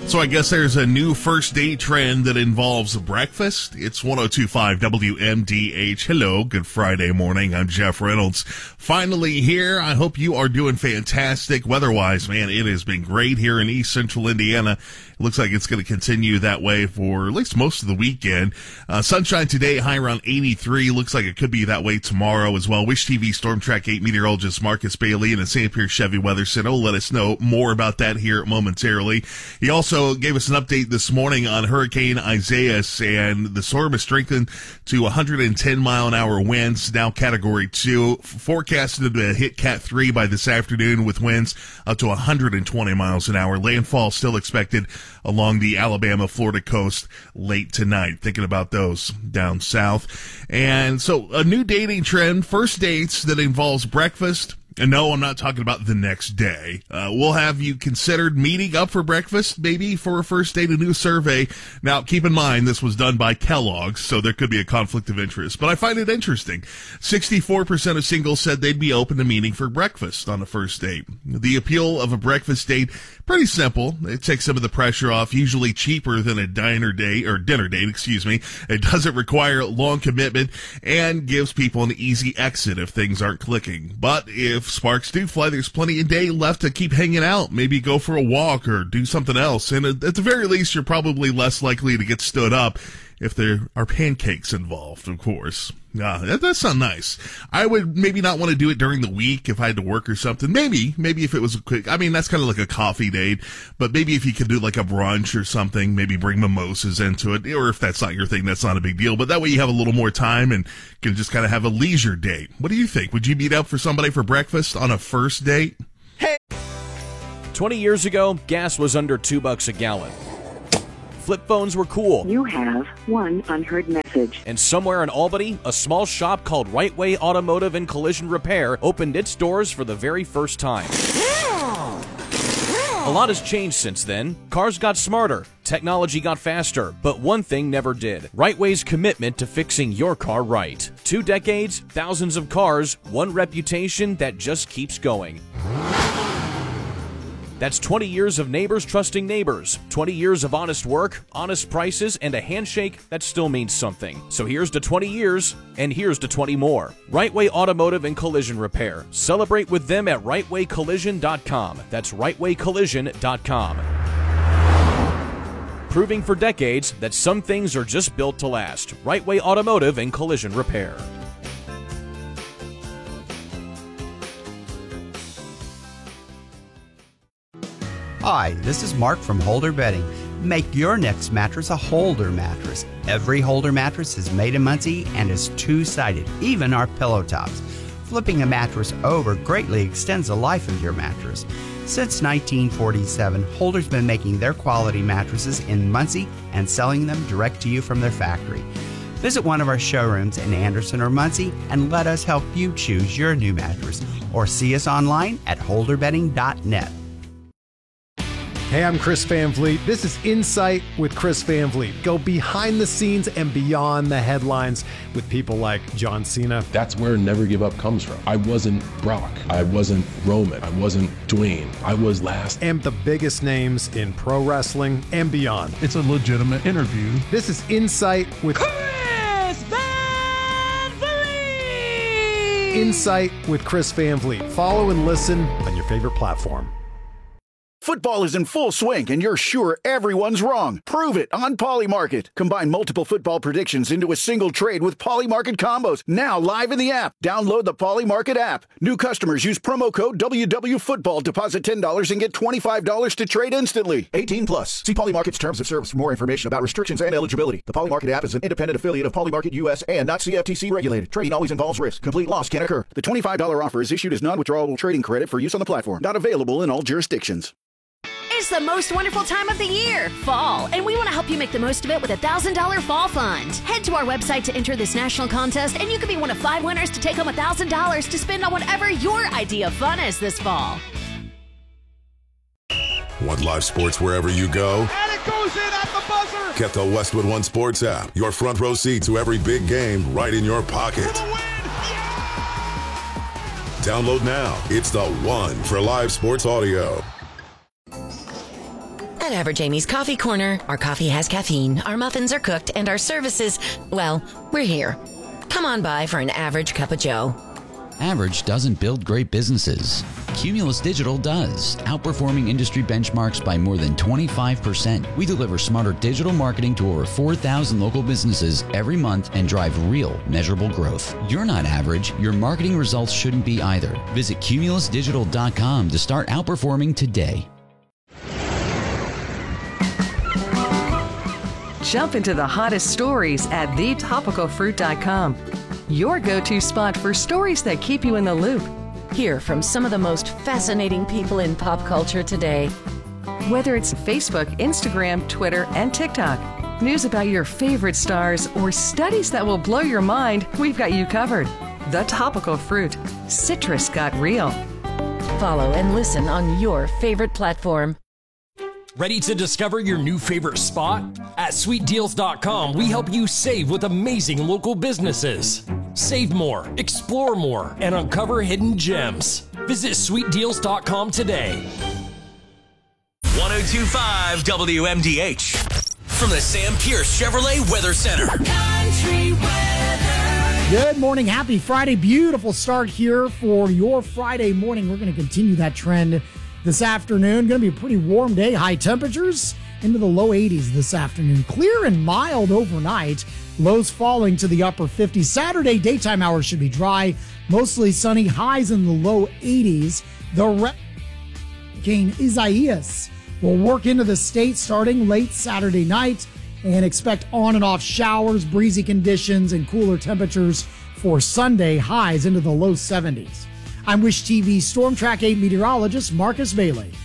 So I guess there's a new first date trend that involves breakfast. It's 102.5 WMDH. Hello, good Friday morning. I'm Jeff Reynolds. Finally here. I hope you are doing fantastic. Weather-wise, man, it has been great here in East Central Indiana. It looks like it's going to continue that way for at least most of the weekend. Sunshine today, high around 83. Looks like it could be that way tomorrow as well. Wish TV Storm Track 8 meteorologist Marcus Bailey and the St. Pierre Chevy Weather Center will let us know more about that here momentarily. He also gave us an update this morning on Hurricane Isaias, and the storm has strengthened to 110 mile an hour winds, now Category 2, forecasted to hit Cat 3 by this afternoon with winds up to 120 miles an hour. Landfall still expected along the Alabama-Florida coast late tonight. Thinking about those down south. And so a new dating trend, first dates that involves breakfast. And no, I'm not talking about the next day. We'll have you considered meeting up for breakfast, maybe for a first date, a new survey. Now, keep in mind, this was done by Kellogg's, so there could be a conflict of interest. But I find it interesting. 64% of singles said they'd be open to meeting for breakfast on a first date. The appeal of a breakfast date, pretty simple. It takes some of the pressure off, usually cheaper than a dinner date. It doesn't require long commitment and gives people an easy exit if things aren't clicking. But if sparks do fly, there's plenty of day left to keep hanging out. Maybe go for a walk or do something else. And at the very least, you're probably less likely to get stood up if there are pancakes involved, of course. That's not nice. I would maybe not want to do it during the week if I had to work or something. Maybe if it was a quick, that's kind of like a coffee date, but maybe if you could do like a brunch or something, maybe bring mimosas into it, or if that's not your thing, that's not a big deal, but that way you have a little more time and can just kind of have a leisure date. What do you think? Would you meet up for somebody for breakfast on a first date? Hey! 20 years ago, gas was under $2 a gallon. Flip phones were cool. You have one unheard message. And somewhere in Albany, a small shop called Right Way Automotive and Collision Repair opened its doors for the very first time. A lot has changed since then. Cars got smarter, technology got faster, but one thing never did. Right Way's commitment to fixing your car right. 2 decades, thousands of cars, one reputation that just keeps going. That's 20 years of neighbors trusting neighbors, 20 years of honest work, honest prices, and a handshake that still means something. So here's to 20 years, and here's to 20 more. Right Way Automotive and Collision Repair. Celebrate with them at rightwaycollision.com. That's rightwaycollision.com. Proving for decades that some things are just built to last. Right Way Automotive and Collision Repair. Hi, this is Mark from Holder Bedding. Make your next mattress a Holder mattress. Every Holder mattress is made in Muncie and is two-sided, even our pillow tops. Flipping a mattress over greatly extends the life of your mattress. Since 1947, Holder's been making their quality mattresses in Muncie and selling them direct to you from their factory. Visit one of our showrooms in Anderson or Muncie and let us help you choose your new mattress. Or see us online at holderbedding.net. Hey, I'm Chris Van Vliet. This is Insight with Chris Van Vliet. Go behind the scenes and beyond the headlines with people like John Cena. That's where Never Give Up comes from. I wasn't Brock. I wasn't Roman. I wasn't Dwayne. I was last. And the biggest names in pro wrestling and beyond. It's a legitimate interview. This is Insight with Chris Van Vliet. Insight with Chris Van Vliet. Follow and listen on your favorite platform. Football is in full swing, and you're sure everyone's wrong. Prove it on Polymarket. Combine multiple football predictions into a single trade with Polymarket combos. Now live in the app. Download the Polymarket app. New customers use promo code WWFootball. Deposit $10 and get $25 to trade instantly. 18 plus. See Polymarket's terms of service for more information about restrictions and eligibility. The Polymarket app is an independent affiliate of Polymarket US and not CFTC regulated. Trading always involves risk. Complete loss can occur. The $25 offer is issued as non-withdrawable trading credit for use on the platform. Not available in all jurisdictions. It's the most wonderful time of the year, fall, and we want to help you make the most of it with a $1,000 fall fund. Head to our website to enter this national contest, and you could be one of 5 winners to take home $1,000 to spend on whatever your idea of fun is this fall. Want live sports wherever you go? And it goes in at the buzzer! Get the Westwood One Sports app. Your front row seat to every big game right in your pocket. For the win! Yeah! Download now. It's the one for live sports audio. At Average Amy's Coffee Corner, our coffee has caffeine, our muffins are cooked, and our services, well, we're here. Come on by for an average cup of joe. Average doesn't build great businesses. Cumulus Digital does, outperforming industry benchmarks by more than 25%. We deliver smarter digital marketing to over 4,000 local businesses every month and drive real, measurable growth. You're not average. Your marketing results shouldn't be either. Visit cumulusdigital.com to start outperforming today. Jump into the hottest stories at thetopicalfruit.com. Your go-to spot for stories that keep you in the loop. Hear from some of the most fascinating people in pop culture today. Whether it's Facebook, Instagram, Twitter, and TikTok, news about your favorite stars, or studies that will blow your mind, we've got you covered. The Topical Fruit. Citrus got real. Follow and listen on your favorite platform. Ready to discover your new favorite spot? At sweetdeals.com, we help you save with amazing local businesses. Save more, explore more, and uncover hidden gems. Visit sweetdeals.com today. 102.5 WMDH. From the Sam Pierce Chevrolet Weather Center. Country weather. Good morning. Happy Friday. Beautiful start here for your Friday morning. We're going to continue that trend this afternoon. Going to be a pretty warm day. High temperatures into the low 80s this afternoon. Clear and mild overnight. Lows falling to the upper 50s. Saturday daytime hours should be dry. Mostly sunny. Highs in the low 80s. The Hurricane Isaias will work into the state starting late Saturday night, and expect on and off showers, breezy conditions, and cooler temperatures for Sunday. Highs into the low 70s. I'm Wish TV Storm Track 8 meteorologist Marcus Bailey.